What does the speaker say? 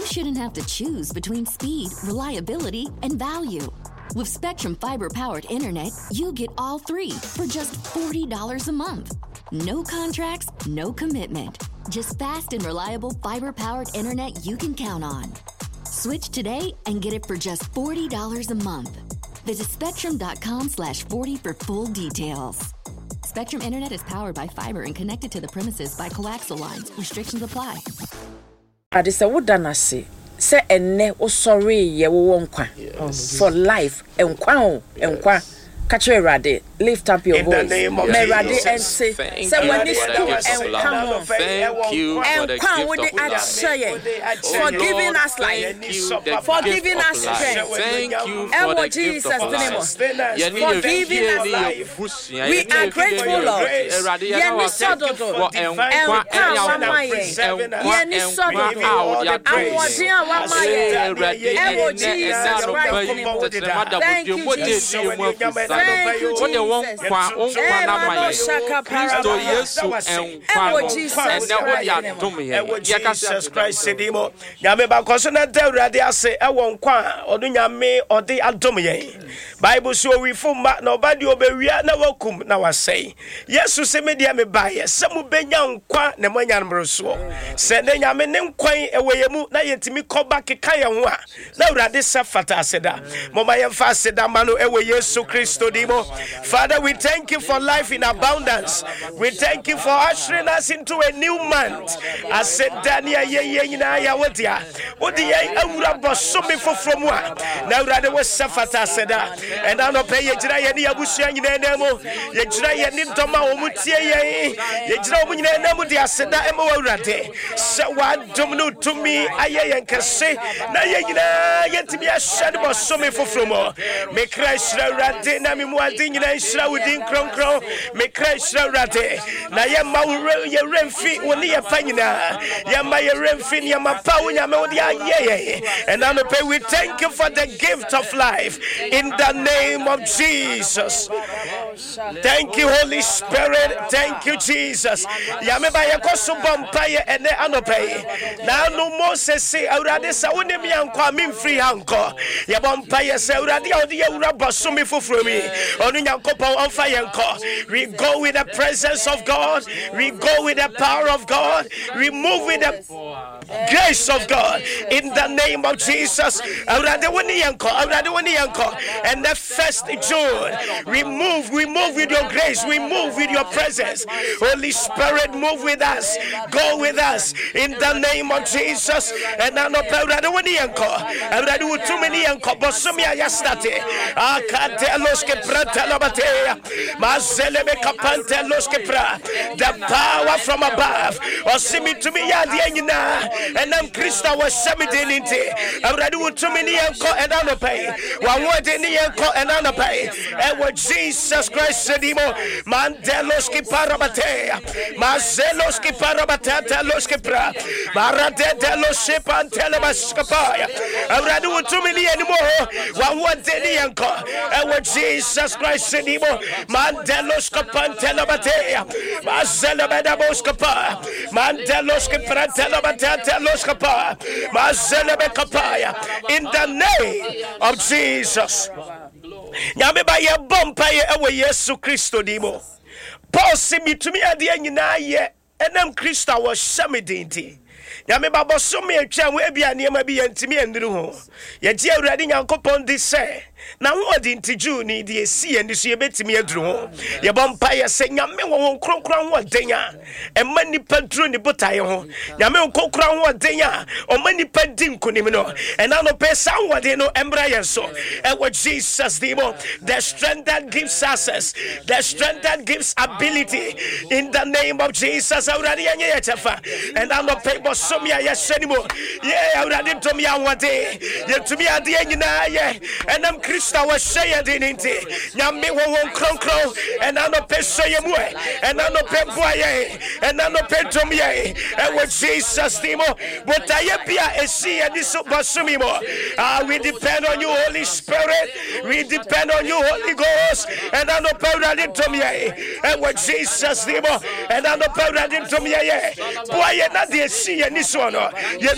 shouldn't have to choose between speed, reliability, and value. With Spectrum Fiber-powered internet, you get all three for just $40 a month. No contracts, no commitment. Just fast and reliable fiber-powered internet you can count on. Switch today and get it for just $40 a month. Visit spectrum.com/40 for full details. Spectrum Internet is powered by fiber and connected to the premises by coaxial lines. Restrictions apply. Adisa wodanase se enne wo sorry ye wo nkwa for life enkwa catch Rade, lift up your voice. Merade and say, when this school and come on, thank you for the gift for giving us life, for giving us strength. Thank you for the gift of life. For giving us life. We are grateful, Lord. Thank you, Jesus. Jesus Christ, Sedimo. Yameba Kosona Deurade ase ewon kwa odu nyame ode adom yen. Bible so we fuma na obadi obewia na wakum na wasei. Yesu se media me baye se mu benya nkwa na manya nmroso. Se ne nyame ne nkwan eweyemu na yetimi koba keka ye ho a. Na urade se fata aseda. Moma ye fa aseda mano ewe Yesu Kristo dimo. Father, we thank you for life in abundance. We thank you for ushering us into a new month. I said, Dania, ye na ya wodia. Wodia, awura bosumi from wa. Now, rather was Safata said, and I don't pay ye jira ye ni abusia ni nemo. Ye jira ye ni doma omutie ye. Ye jira omu ni nemo dia seda emo urate. So what domino to me, aye and kase. Na ye ye timi ashad bosumi from wa. Me Christ rate na mi muadi ni Shra within Kron, make Christ Rate. Na Yama ye remfi, when ye panina, Yama ye remfin, Yama Paunia Modia, yea. And I'm pay we thank you for the gift of life in the name of Jesus. Thank you, Holy Spirit. Thank you, Jesus. Yameba Yakosu Bompire and the Anope. Now no Moses say, Aurade Saunimi and Kwamin free anchor. Yabompire say, Auradi, Rabasumi for me. We go with the presence of God. We go with the power of God. We move with the grace of God. In the name of Jesus. And the 1st June, we move with your grace. We move with your presence. Holy Spirit, move with us. Go with us. In the name of Jesus. And I know too many Bosumia Yastate. The power from above. Or see me to me, and I'm Christa was summiting into. I'm ready with too many and I'm pay. One word in the and I'm pay. And what Jesus Christ said, Mandeloski Parabatea, Marceloski Parabatata Loskipra, Marate Deloship and Telebascapaya. I'm ready with too many anymore. One word in the and what Jesus Christ said, Mandelos Capantella Batea, Marcella Bedaboscapa, Mandelos Capantella Batata Loscapa, Marcella Becapaya, in the name of Jesus. Yameba ya bompire away Yesu Christo dimo. Paul sent me to me at the end, and them Christa was shamidinti. Yame babo so me atwa we bia ne ma bi yantimi anduru ho ye je awurade nyankopon de se na wo de ntiju ni de esi andi so ye betimi aduru ho ye bompa ye se nyame wo kronkron ho denya e mani padru ni botaye ho nyame wo kronkron ho denya o mani padi nkonim no e na no pesa wo de no embra ye so e wo Jesus demo the strength that gives access, the strength that gives ability in the name of Jesus awurade ye ye chefa and I no people so me ya senimo ye awurade to me awade ye to me ade nyina ye and am Christa was say de nti nyame wo kronkron and I no pesa ye mu and I no pempo ye and I no pentom ye and with Jesus demo but I bia esi and so basumi mo we depend on you Holy Spirit, we depend on you Holy Ghost and I no powder to me and with Jesus demo and I no powder to me ye boy na de esi and this one